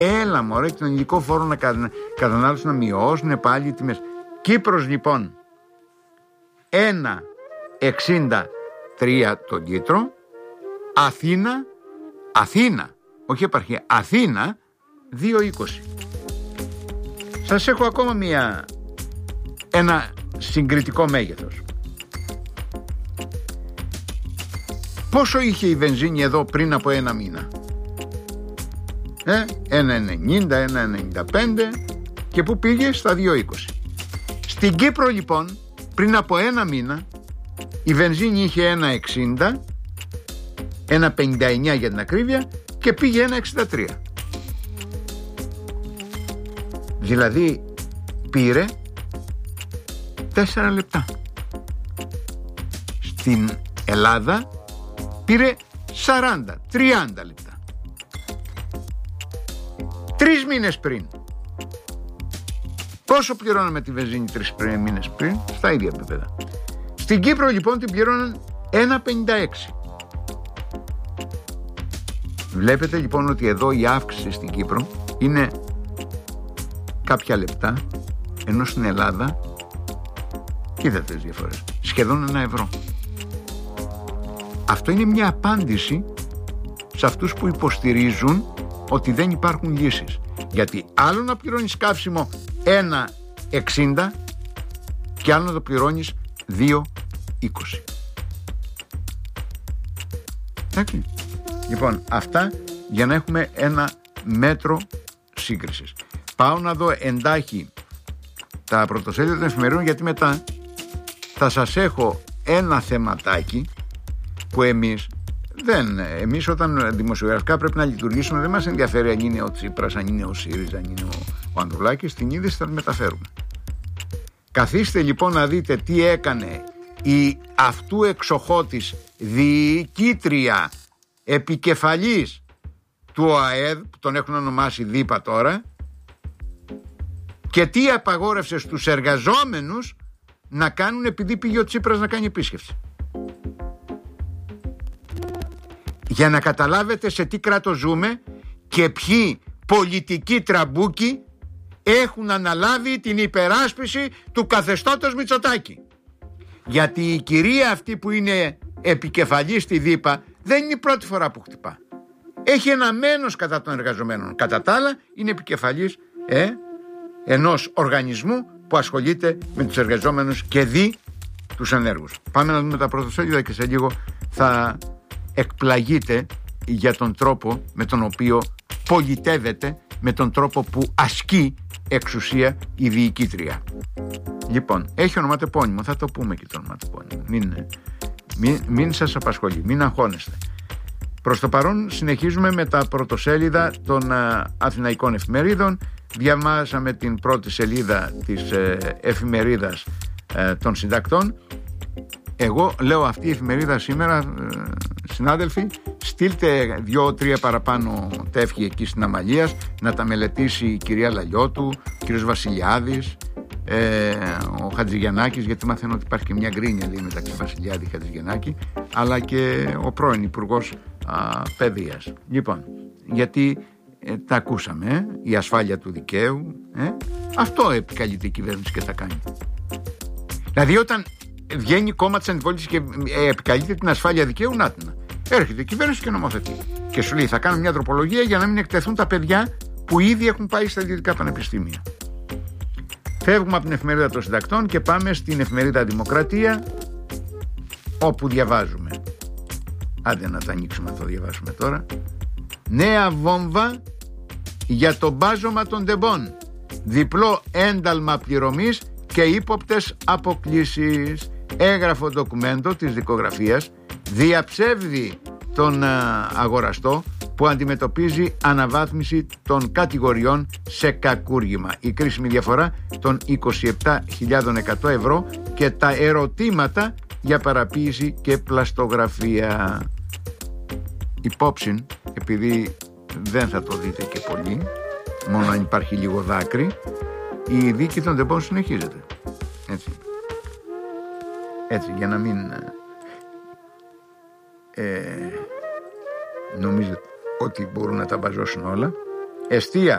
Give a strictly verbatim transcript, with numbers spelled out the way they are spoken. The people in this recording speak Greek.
Έλα μωρέ, και τον υλικό φόρο να κατανάλωσουν, να μειώσουν πάλι οι τιμές. Κύπρος λοιπόν ένα εξήντα τρία το λίτρο. Αθήνα, Αθήνα, όχι επαρχία, Αθήνα δύο είκοσι. Σας έχω ακόμα μια, ένα συγκριτικό μέγεθος. Πόσο είχε η βενζίνη εδώ πριν από ένα μήνα? Ε, ένα ενενήντα, ένα ενενήντα πέντε, και πού πήγε? Στα δύο είκοσι. Στην Κύπρο λοιπόν πριν από ένα μήνα η βενζίνη είχε ένα εξήντα, ένα πενήντα εννιά για την ακρίβεια, και πήγε ένα εξήντα τρία. Δηλαδή πήρε τέσσερα λεπτά. Στην Ελλάδα πήρε σαράντα τριάντα λεπτά. Τρεις μήνες πριν. Πόσο πληρώναμε τη βενζίνη τρεις μήνες πριν? Στα ίδια επίπεδα. Στην Κύπρο λοιπόν την πληρώναν ένα πενήντα έξι. Βλέπετε λοιπόν ότι εδώ η αύξηση στην Κύπρο είναι κάποια λεπτά, ενώ στην Ελλάδα, κοίτατε τις διαφορές, σχεδόν ένα ευρώ. Αυτό είναι μια απάντηση σε αυτούς που υποστηρίζουν ότι δεν υπάρχουν λύσεις. Γιατί άλλο να πληρώνεις καύσιμο ένα εξήντα και άλλο να το πληρώνεις δύο είκοσι. Εντάξει. Λοιπόν, αυτά για να έχουμε ένα μέτρο σύγκρισης. Πάω να δω εντάχει τα πρωτοσέλιδα των εφημερίδων, γιατί μετά θα σας έχω ένα θεματάκι που εμείς δεν, εμείς όταν δημοσιογραφικά πρέπει να λειτουργήσουμε, δεν μας ενδιαφέρει αν είναι ο Τσίπρας, αν είναι ο ΣΥΡΙΖΑ, αν είναι ο, ο Ανδρουλάκης. Την είδηση θα τη μεταφέρουμε. Καθίστε λοιπόν να δείτε τι έκανε η αυτού εξοχώτης διοικήτρια επικεφαλής του ΟΑΕΔ, που τον έχουν ονομάσει ΔΥΠΑ τώρα, και τι απαγόρευσε στους εργαζόμενους να κάνουν επειδή πήγε ο Τσίπρας να κάνει επίσκεψη. Για να καταλάβετε σε τι κράτος ζούμε και ποιοι πολιτικοί τραμπούκοι έχουν αναλάβει την υπεράσπιση του καθεστώτος Μητσοτάκη. Γιατί η κυρία αυτή που είναι επικεφαλής στη ΔΥΠΑ δεν είναι η πρώτη φορά που χτυπά. Έχει ένα μένος κατά των εργαζομένων. Κατά τα άλλα είναι επικεφαλής ε, ενός οργανισμού που ασχολείται με τους εργαζόμενους και δει τους ανέργους. Πάμε να δούμε τα πρωτοσέλιδα και σε λίγο θα εκπλαγείτε για τον τρόπο με τον οποίο πολιτεύεται, με τον τρόπο που ασκεί εξουσία η διοικήτρια. Λοιπόν, έχει ονοματεπώνυμο, θα το πούμε και το ονοματεπώνυμο. Μην, μην, μην σας απασχολεί, μην αγχώνεστε. Προς το παρόν συνεχίζουμε με τα πρωτοσέλιδα των α, αθηναϊκών εφημερίδων. Διαβάσαμε την πρώτη σελίδα της ε, εφημερίδας ε, των συντακτών. Εγώ λέω αυτή η εφημερίδα σήμερα, ε, συνάδελφοι, στείλτε δύο-τρία παραπάνω τεύχη εκεί στην Αμαλίας να τα μελετήσει η κυρία Λαλιώτου, ο κύριος Βασιλιάδης, ε, ο Χατζηγιαννάκης, γιατί μαθαίνω ότι υπάρχει και μια γκρίνια λέει, μεταξύ Βασιλιάδη και Χατζηγιαννάκη, αλλά και ο πρώην Υπουργός α, Παιδείας. Λοιπόν, γιατί ε, τα ακούσαμε, ε, η ασφάλεια του δικαίου, ε, αυτό επικαλείται η κυβέρνηση και τα κάνει. Δηλαδή όταν βγαίνει κόμμα της αντιπολίτευσης και ε, επικαλείται την ασφάλεια δικαίου, να την. Έρχεται η κυβέρνηση και νομοθετεί. Και σου λέει θα κάνω μια τροπολογία για να μην εκτεθούν τα παιδιά που ήδη έχουν πάει στα ιδιωτικά πανεπιστήμια. Φεύγουμε από την εφημερίδα των συντακτών και πάμε στην εφημερίδα Δημοκρατία, όπου διαβάζουμε. Άντε να τα ανοίξουμε, να το διαβάσουμε τώρα. Νέα βόμβα για το μπάζωμα των τεμπών. Διπλό ένταλμα πληρωμής και ύποπτες αποκλήσεις. Έγραφο ντοκουμέντο της δικογραφίας διαψεύδει τον αγοραστό που αντιμετωπίζει αναβάθμιση των κατηγοριών σε κακούργημα. Η κρίσιμη διαφορά των είκοσι επτά χιλιάδες εκατό ευρώ και τα ερωτήματα για παραποίηση και πλαστογραφία. Υπόψη, επειδή δεν θα το δείτε και πολύ, μόνο αν υπάρχει λίγο δάκρυ, η δίκη των τεμπών συνεχίζεται. Έτσι. Έτσι, για να μην ε, νομίζετε ότι μπορούν να τα μπαζώσουν όλα. εστία